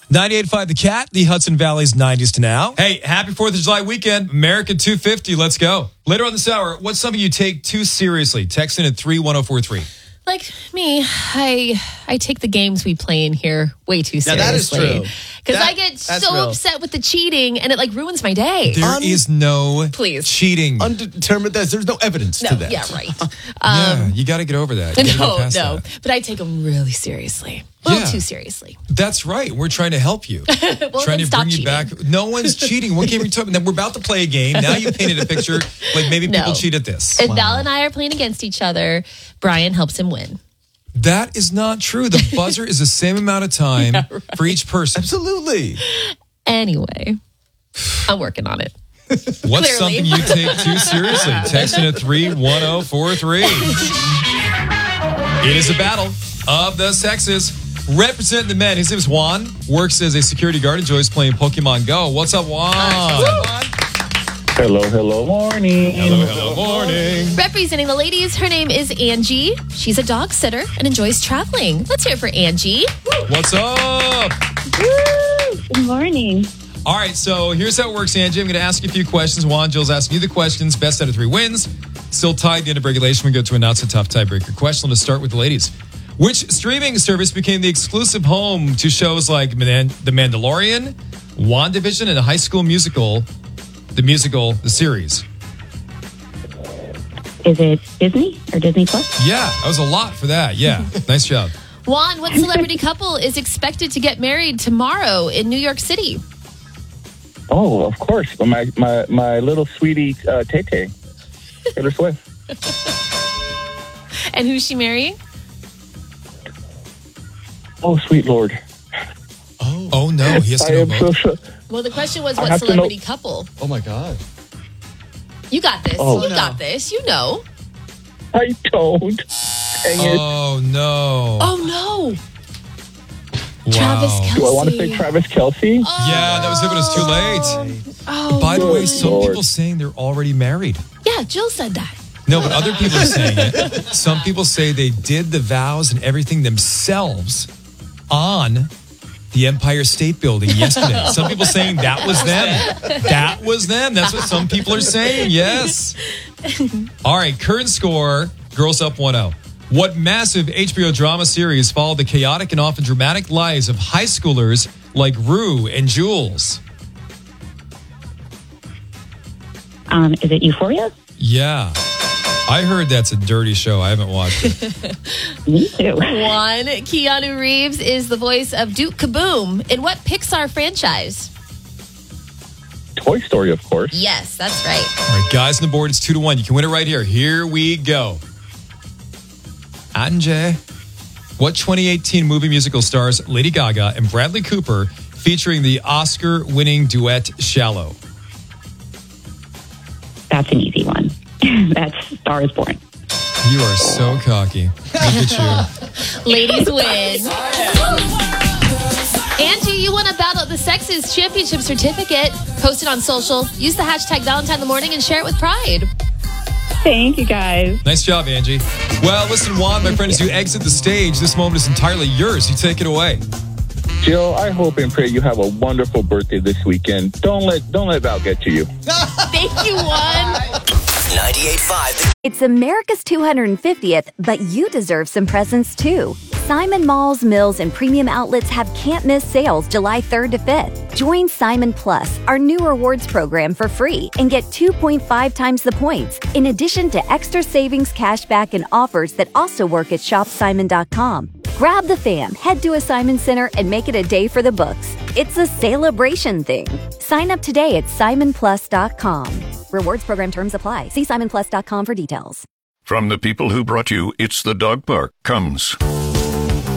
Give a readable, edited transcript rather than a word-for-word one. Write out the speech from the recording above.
98.5 The Cat, the Hudson Valley's 90s to now. Hey, happy 4th of July weekend. America 250, let's go. Later on this hour, what's something you take too seriously? Text in at 31043. Like me, I take the games we play in here way too seriously. Now that is true. Because I get so upset with the cheating and it like ruins my day. There is no cheating. Undetermined, there's no evidence to that. Yeah, right. Yeah, you got to get over that. No. But I take them really seriously. A little too seriously. That's right. We're trying to help you. Well, trying to bring you cheating. back. No one's cheating. What game are you talking about? We're about to play a game. Now you painted a picture like maybe people cheat at this. If Val and I are playing against each other, Brian helps him win. That is not true. The buzzer is the same amount of time for each person. Absolutely. Anyway, I'm working on it. What's Clearly. something you take too seriously? Text in at 31043. It is a battle of the sexes. Representing the men, his name is Juan. Works as a security guard. Enjoys playing Pokemon Go. What's up, Juan? Hello, morning. Hello, morning. Representing the ladies, her name is Angie. She's a dog sitter and enjoys traveling. Let's hear it for Angie. What's up? Good morning. All right, so here's how it works, Angie. I'm going to ask you a few questions. Juan, Jill's asking you the questions. Best out of 3 wins. Still tied at the end of regulation. We go to announce a tough tiebreaker question. Let's start with the ladies. Which streaming service became the exclusive home to shows like The Mandalorian, WandaVision, and High School Musical, the series? Is it Disney or Disney Plus? Yeah, that was a lot for that. Yeah, nice job. Juan, what celebrity couple is expected to get married tomorrow in New York City? Oh, of course. My little sweetie, Tay-Tay. Taylor Swift. And who's she marrying? Oh, sweet Lord. Oh no, he has to know both. Well, the question was what celebrity couple? Oh, my God. You got this. Oh, got this. You know. I don't. Dang it. Oh no. Oh, no. Wow. Travis Kelce. Do I want to say Travis Kelce? Yeah, that was it, but it's too late. Oh, By the way, some Lord. people saying they're already married. yeah, Jill said that. No, but other people are saying it. Some people say they did the vows and everything themselves on the Empire State Building yesterday. Some people saying that was them. That was them. That's what some people are saying. Yes. All right, current score, girls up 1-0. What massive HBO drama series followed the chaotic and often dramatic lives of high schoolers like Rue and Jules? Is it Euphoria? Yeah. I heard that's a dirty show. I haven't watched it. Me too. One, Keanu Reeves is the voice of Duke Kaboom. In what Pixar franchise? Toy Story, of course. Yes, that's right. All right, guys on the board, it's 2-1. You can win it right here. Here we go. Anjay. What 2018 movie musical stars Lady Gaga and Bradley Cooper featuring the Oscar-winning duet Shallow? That's an easy one. That's Star is Born. You are so cocky. Look at you. Ladies win. Angie, you won a Battle of the Sexes championship certificate. Post it on social. Use the hashtag Valentine in the Morning and share it with pride. Thank you, guys. Nice job, Angie. Well, listen, Juan, my friend, as you exit the stage, this moment is entirely yours. You take it away. Jill, I hope and pray you have a wonderful birthday this weekend. Don't let Val get to you. Thank you, Juan. 98.5. It's America's 250th, but you deserve some presents too. Simon Malls, Mills, and Premium Outlets have can't-miss sales July 3rd to 5th. Join Simon Plus, our new rewards program, for free and get 2.5 times the points, in addition to extra savings, cashback, and offers that also work at shopsimon.com. Grab the fam, head to a Simon Center, and make it a day for the books. It's a celebration thing. Sign up today at simonplus.com. Rewards program terms apply. See simonplus.com for details. From the people who brought you It's the Dog Park comes